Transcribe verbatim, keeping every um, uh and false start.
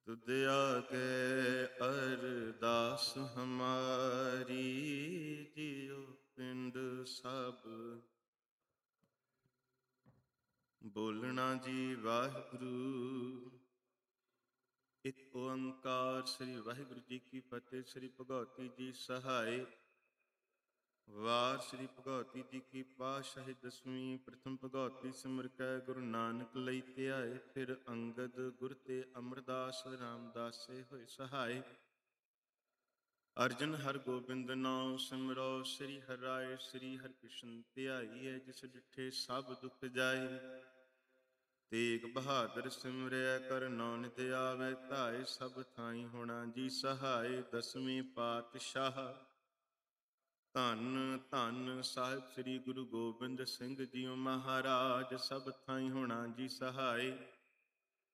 ਤੁਧ ਆਗੇ ਅਰਦਾਸ ਹਮਾਰੀ, ਜਿਉ ਪਿੰਡ ਸਭ ਬੋਲਣਾ ਜੀ ਵਾਹਿਗੁਰੂ। ਇੱਕ ਓੰਕਾਰ ਸ੍ਰੀ ਵਾਹਿਗੁਰੂ ਜੀ ਕੀ ਫਤਿਹ। ਸ੍ਰੀ ਭਗਉਤੀ ਜੀ ਸਹਾਇ। ਵਾਰ ਸ੍ਰੀ ਭਗਉਤੀ ਜੀ ਕੀ ਪਾਤਸ਼ਾਹੀ ਦਸਵੀਂ। ਪ੍ਰਥਮ ਭਗਉਤੀ ਸਿਮਰ ਕੈ ਗੁਰੂ ਨਾਨਕ ਲਈ ਧਿਆਏ। ਫਿਰ ਅੰਗਦ ਗੁਰ ਤੇ ਅਮਰਦਾਸ ਰਾਮਦਾਸੇ ਹੋਏ ਸਹਾਇ। ਅਰਜਨ ਹਰਿ ਗੋਬਿੰਦ ਨਾਉ ਸਿਮਰੋ। ਸ੍ਰੀ ਹਰਿ ਰਾਇ ਸ੍ਰੀ ਹਰਿ ਕ੍ਰਿਸ਼ਨ ਧਿਆਈਐ। ਜਿਸ ਡਿਠੇ ਸਭ ਦੁਖ ਜਾਏ। ਤੇਗ ਬਹਾਦਰ ਸਿਮਰਿਆ ਕਰ ਨੌ ਨਿਤ ਆਵੈ ਧਾਇ। ਸਭ ਥਾਈ ਹੋਣਾ ਜੀ ਸਹਾਇ। ਦਸਵੀਂ ਪਾਤਸ਼ਾਹ। ਧੰਨ ਧੰਨ ਸਾਹਿਬ ਸ੍ਰੀ ਗੁਰੂ ਗੋਬਿੰਦ ਸਿੰਘ ਜੀਓ ਮਹਾਰਾਜ। ਸਭ ਥਾਈ ਹੋਣਾ ਜੀ ਸਹਾਇ।